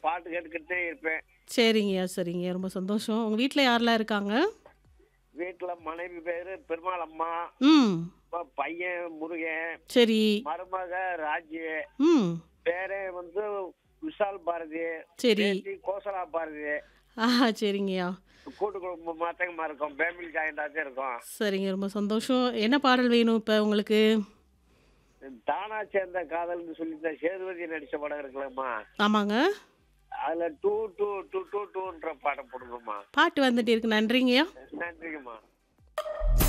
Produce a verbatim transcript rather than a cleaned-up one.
பாட்டு கேட்டுக்கிட்டே இருப்பேன். சரிங்கய்யா, சரிங்கய்யா. ரொம்ப சந்தோஷம். உங்க வீட்ல யாரெல்லாம் இருக்காங்க? வீட்ல மனைவி பேரு பெருமாள் அம்மா, ம். ப பையன் முருகன், சரி. மருமக ராஜி, ம். பேரன் வந்து விஷால் பாரதி, சரி. பேத்தி கோசலா பாரதி. ஆஹா, சரிங்கய்யா. கூட்டு குடும்பமா தான் இருக்கோம். ஃபேமிலி ஜாயிண்டா தான் இருக்கோம். சரிங்க. ரொம்ப சந்தோஷம். என்ன பாடல் வேணும் இப்ப உங்களுக்கு? தானா சேர்ந்த காதல்னு சொல்லி இந்த சேதுபதி நடிச்ச படம் இருக்குல்லம்மா, ஆமாங்க. அதுல டூ டூ டூ டூ டூன்ற பாடம் போடுங்கம்மா. பாட்டு வந்துட்டே இருக்கு. நன்றிங்கய்யா. நன்றிங்கம்மா.